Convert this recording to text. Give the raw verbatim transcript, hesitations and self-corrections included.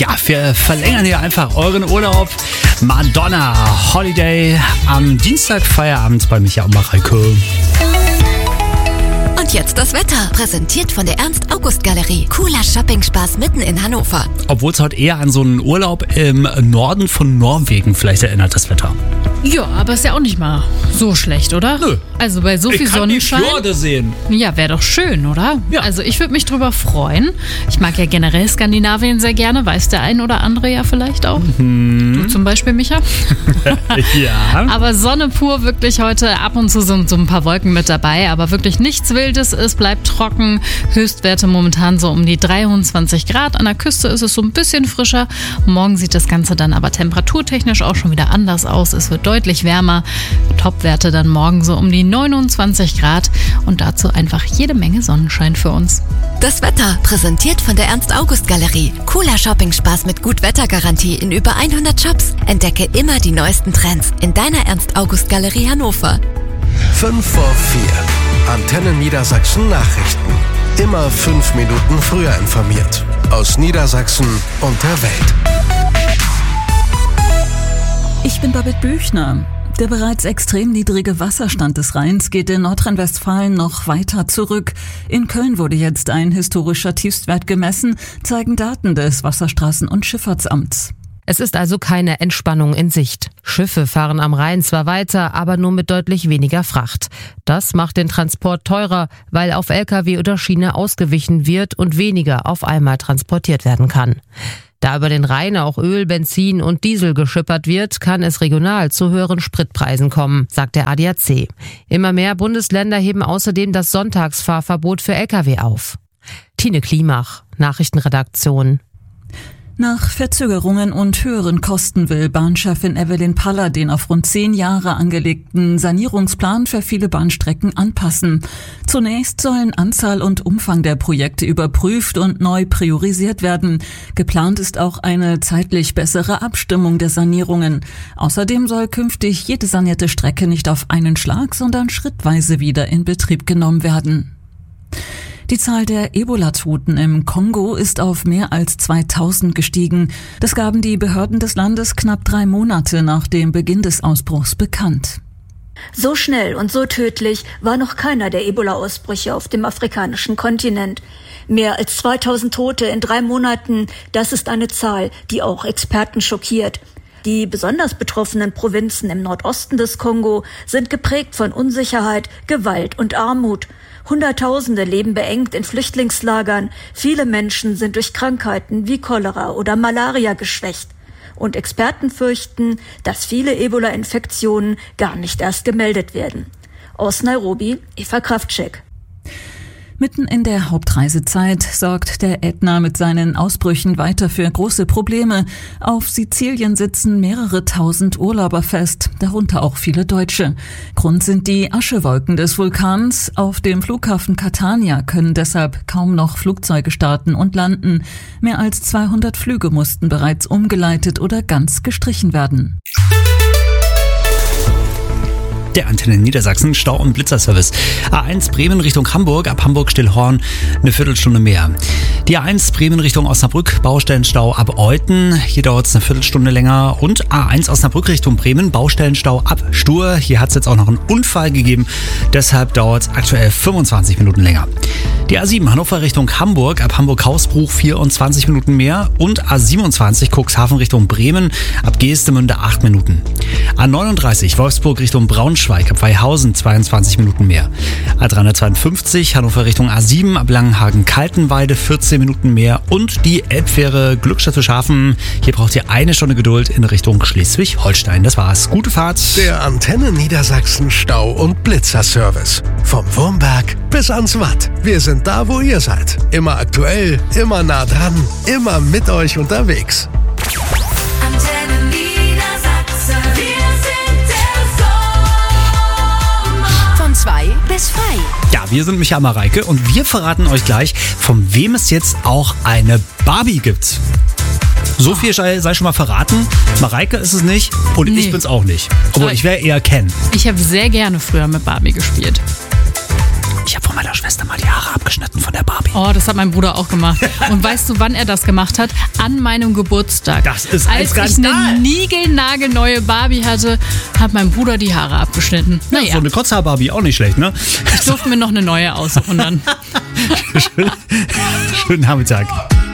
Ja, wir verlängern hier einfach euren Urlaub. Madonna Holiday am Dienstag Feierabend bei Micha und Mareike. Und jetzt das Wetter, präsentiert von der Ernst-August-Galerie. Cooler Shopping-Spaß mitten in Hannover. Obwohl es heute eher an so einen Urlaub im Norden von Norwegen vielleicht erinnert, das Wetter. Ja, aber ist ja auch nicht mal so schlecht, oder? Nö. Also bei so viel Ich kann die Sonnenschein. Fjorde sehen. Ja, wäre doch schön, oder? Ja. Also ich würde mich drüber freuen. Ich mag ja generell Skandinavien sehr gerne, weiß der ein oder andere ja vielleicht auch. Mhm. Du zum Beispiel, Micha. Ja. Aber Sonne pur wirklich heute. Ab und zu sind so ein paar Wolken mit dabei, aber wirklich nichts Wildes. Es bleibt trocken. Höchstwerte momentan so um die dreiundzwanzig Grad. An der Küste ist es so ein bisschen frischer. Morgen sieht das Ganze dann aber temperaturtechnisch auch schon wieder anders aus. Es wird deutlich wärmer. Topwerte dann morgen so um die neunundzwanzig Grad. Und dazu einfach jede Menge Sonnenschein für uns. Das Wetter, präsentiert von der Ernst-August-Galerie. Cooler Shopping-Spaß mit Gut-Wetter-Garantie in über hundert Shops. Entdecke immer die neuesten Trends in deiner Ernst-August-Galerie Hannover. fünf vor vier. Antenne Niedersachsen Nachrichten. Immer fünf Minuten früher informiert. Aus Niedersachsen und der Welt. Ich bin Babette Büchner. Der bereits extrem niedrige Wasserstand des Rheins geht in Nordrhein-Westfalen noch weiter zurück. In Köln wurde jetzt ein historischer Tiefstwert gemessen, zeigen Daten des Wasserstraßen- und Schifffahrtsamts. Es ist also keine Entspannung in Sicht. Schiffe fahren am Rhein zwar weiter, aber nur mit deutlich weniger Fracht. Das macht den Transport teurer, weil auf L K W oder Schiene ausgewichen wird und weniger auf einmal transportiert werden kann. Da über den Rhein auch Öl, Benzin und Diesel geschippert wird, kann es regional zu höheren Spritpreisen kommen, sagt der A D A C. Immer mehr Bundesländer heben außerdem das Sonntagsfahrverbot für L K W auf. Tine Klimach, Nachrichtenredaktion. Nach Verzögerungen und höheren Kosten will Bahnchefin Evelyn Paller den auf rund zehn Jahre angelegten Sanierungsplan für viele Bahnstrecken anpassen. Zunächst sollen Anzahl und Umfang der Projekte überprüft und neu priorisiert werden. Geplant ist auch eine zeitlich bessere Abstimmung der Sanierungen. Außerdem soll künftig jede sanierte Strecke nicht auf einen Schlag, sondern schrittweise wieder in Betrieb genommen werden. Die Zahl der Ebola-Toten im Kongo ist auf mehr als zweitausend gestiegen. Das gaben die Behörden des Landes knapp drei Monate nach dem Beginn des Ausbruchs bekannt. So schnell und so tödlich war noch keiner der Ebola-Ausbrüche auf dem afrikanischen Kontinent. Mehr als zweitausend Tote in drei Monaten, das ist eine Zahl, die auch Experten schockiert. Die besonders betroffenen Provinzen im Nordosten des Kongo sind geprägt von Unsicherheit, Gewalt und Armut. Hunderttausende leben beengt in Flüchtlingslagern. Viele Menschen sind durch Krankheiten wie Cholera oder Malaria geschwächt. Und Experten fürchten, dass viele Ebola-Infektionen gar nicht erst gemeldet werden. Aus Nairobi, Eva Kraftschek. Mitten in der Hauptreisezeit sorgt der Ätna mit seinen Ausbrüchen weiter für große Probleme. Auf Sizilien sitzen mehrere tausend Urlauber fest, darunter auch viele Deutsche. Grund sind die Aschewolken des Vulkans. Auf dem Flughafen Catania können deshalb kaum noch Flugzeuge starten und landen. Mehr als zweihundert Flüge mussten bereits umgeleitet oder ganz gestrichen werden. Der Antenne Niedersachsen Stau- und Blitzerservice. A eins Bremen Richtung Hamburg, ab Hamburg-Stillhorn eine Viertelstunde mehr. Die A eins Bremen Richtung Osnabrück, Baustellenstau ab Euthen, hier dauert es eine Viertelstunde länger. Und A eins Osnabrück Richtung Bremen, Baustellenstau ab Stur, hier hat es jetzt auch noch einen Unfall gegeben, deshalb dauert es aktuell fünfundzwanzig Minuten länger. Die A sieben Hannover Richtung Hamburg, ab Hamburg-Hausbruch vierundzwanzig Minuten mehr. Und A siebenundzwanzig Cuxhaven Richtung Bremen, ab Geestemünde acht Minuten. A neununddreißig Wolfsburg Richtung Braunschweig, ab Weihausen zweiundzwanzig Minuten mehr. A dreihundertzweiundfünfzig Hannover Richtung A sieben, ab Langenhagen-Kaltenweide vierzehn Minuten mehr. Und die Elbfähre Glückstadt-Schafen, hier braucht ihr eine Stunde Geduld in Richtung Schleswig-Holstein. Das war's. Gute Fahrt. Der Antenne Niedersachsen Stau- und Blitzerservice. Vom Wurmberg bis ans Watt. Wir sind da, wo ihr seid. Immer aktuell, immer nah dran, immer mit euch unterwegs. Antenne Niedersachsen. Wir sind der Sommer. Von zwei bis frei. Ja, wir sind Micha und Mareike und wir verraten euch gleich, von wem es jetzt auch eine Barbie gibt. So viel sei, sei schon mal verraten. Mareike ist es nicht und Nee. ich bin's auch nicht. Obwohl, ich wäre eher Ken. Ich habe sehr gerne früher mit Barbie gespielt. Ich habe von meiner Schwester mal die Haare abgeschnitten von der Barbie. Oh, das hat mein Bruder auch gemacht. Und weißt du, wann er das gemacht hat? An meinem Geburtstag. Das ist ein Als ich Skandal. eine niegelnagelneue Barbie hatte, hat mein Bruder die Haare abgeschnitten. Naja, So eine Kotzhaar-Barbie, auch nicht schlecht, ne? ich durfte mir noch eine neue aussuchen dann. Schönen Nachmittag.